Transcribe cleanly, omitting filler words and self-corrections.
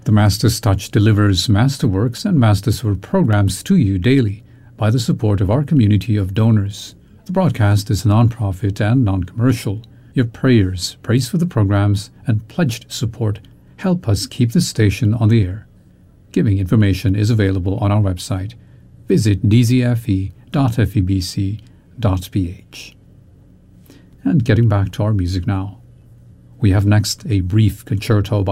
The Master's Touch delivers Masterworks and Mastersword programs to you daily by the support of our community of donors. The broadcast is non-profit and non-commercial. Your prayers, praise for the programs, and pledged support help us keep the station on the air. Giving information is available on our website. Visit dzfe.febc.ph. And getting back to our music now. We have next a brief concerto by